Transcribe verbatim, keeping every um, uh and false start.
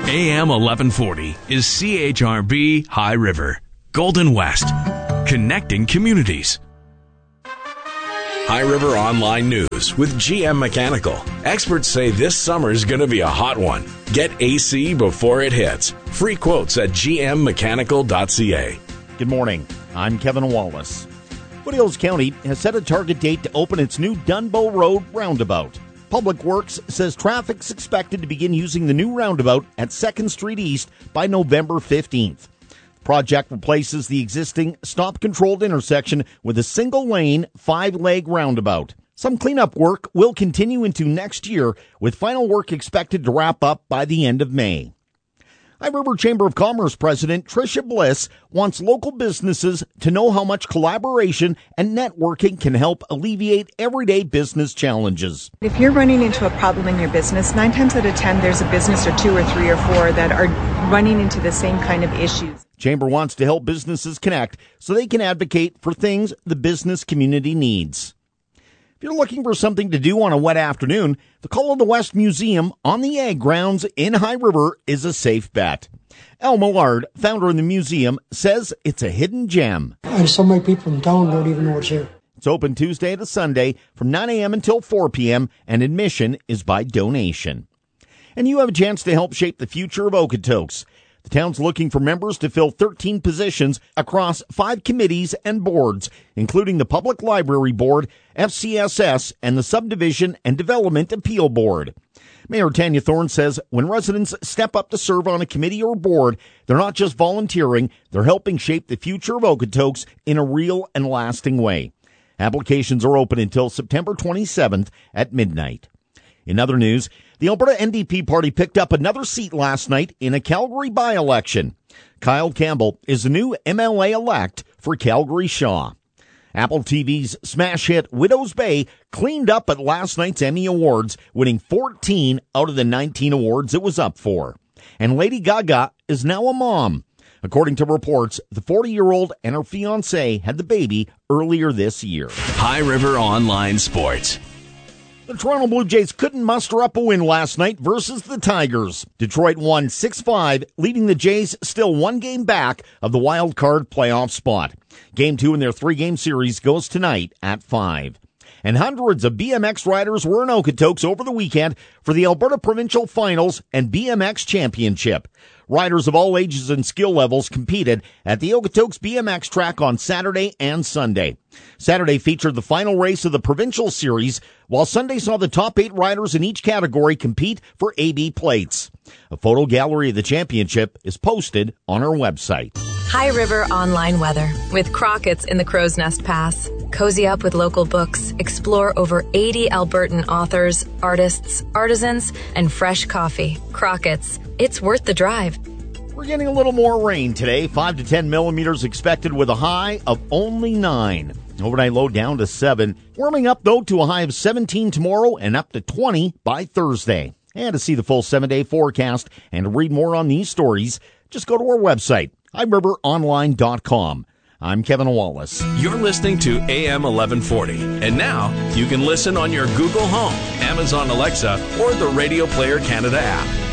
A M eleven forty is C H R B High River, Golden West, connecting communities. High River Online News with G M Mechanical. Experts say this summer's going to be a hot one. Get A C before it hits. Free quotes at g m mechanical dot c a. Good morning. I'm Kevin Wallace. Foothills County has set a target date to open its new Dunbow Road roundabout. Public Works says traffic's expected to begin using the new roundabout at second Street East by November fifteenth. The project replaces the existing stop-controlled intersection with a single-lane, five-leg roundabout. Some cleanup work will continue into next year, with final work expected to wrap up by the end of May. High River Chamber of Commerce President Tricia Bliss wants local businesses to know how much collaboration and networking can help alleviate everyday business challenges. If you're running into a problem in your business, nine times out of ten, there's a business or two or three or four that are running into the same kind of issues. Chamber wants to help businesses connect so they can advocate for things the business community needs. If you're looking for something to do on a wet afternoon, the Call of the West Museum on the Ag Grounds in High River is a safe bet. Al Millard, founder of the museum, says it's a hidden gem. And so many people in town don't even know it's here. It's open Tuesday to Sunday from nine a.m. until four p.m., and admission is by donation. And you have a chance to help shape the future of Okotoks. The town's looking for members to fill thirteen positions across five committees and boards, including the Public Library Board, F C S S, and the Subdivision and Development Appeal Board. Mayor Tanya Thorne says when residents step up to serve on a committee or board, they're not just volunteering, they're helping shape the future of Okotoks in a real and lasting way. Applications are open until September twenty-seventh at midnight. In other news, the Alberta N D P party picked up another seat last night in a Calgary by-election. Kyle Campbell is the new M L A-elect for Calgary Shaw. Apple T V's smash hit Widow's Bay cleaned up at last night's Emmy Awards, winning fourteen out of the nineteen awards it was up for. And Lady Gaga is now a mom. According to reports, the forty-year-old and her fiancé had the baby earlier this year. High River Online Sports. The Toronto Blue Jays couldn't muster up a win last night versus the Tigers. Detroit won six five, leaving the Jays still one game back of the wild card playoff spot. Game two in their three-game series goes tonight at five. And hundreds of B M X riders were in Okotoks over the weekend for the Alberta Provincial Finals and B M X Championship. Riders of all ages and skill levels competed at the Okotoks B M X track on Saturday and Sunday. Saturday featured the final race of the Provincial Series, while Sunday saw the top eight riders in each category compete for A B plates. A photo gallery of the championship is posted on our website. High River Online Weather with Crockett's in the Crow's Nest Pass. Cozy up with local books. Explore over eighty Albertan authors, artists, artisans, and fresh coffee. Crockett's. It's worth the drive. We're getting a little more rain today. five to ten millimeters expected with a high of only nine. Overnight low down to seven. Warming up, though, to a high of seventeen tomorrow and up to twenty by Thursday. And to see the full seven-day forecast and to read more on these stories, just go to our website, high river online dot com. I'm Kevin Wallace. You're listening to A M eleven forty. And now you can listen on your Google Home, Amazon Alexa, or the Radio Player Canada app.